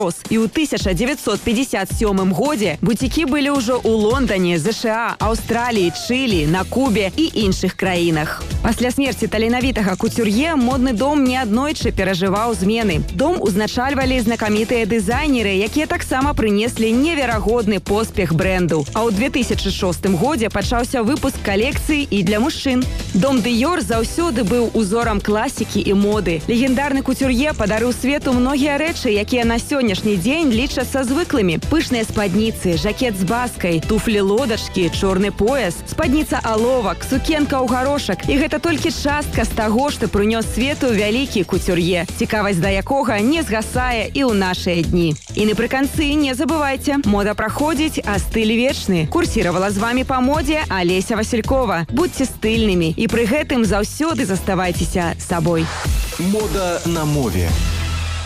І ў 1957 годзе буцікі былі ўжо ў Лондоне, ЗША, Аўстраліі, Чылі, на Кубе і іншых краінах. Пасля смерці таленавітага куцюр'е модны дом неаднойчы перажываў змены. Дом узначальвалі знакамітыя дызайнеры, якія таксама прынеслі неверагодны поспех бренду. А ў 2006 годзе пачаўся выпуск калекцыі і для мужчын. Дом Дыёр заўсёды быў узорам класікі і моды. Легендарны куцюр'е падарыў свету многія рэчы, якія на сённяшні дзень лічацца звыклымі. Пышныя спадніцы, жакет з баскай, туфлі-лодачкі, чорны пояс, спадніца аловак, сукенка ў гарошак. І гэта толькі частка з таго, што прынёс свету вялікі куцюр'е, цікавасць да якога не згасае і ў нашыя дні. І напрыканцы не забывайце, мода праходзіць, а стыль вечны. Курсіравала з вамі па модзе Алеся Василькова. Будьце стыльнымі і пры гэтым заўсёды заставайцеся сабой. Мода на мове.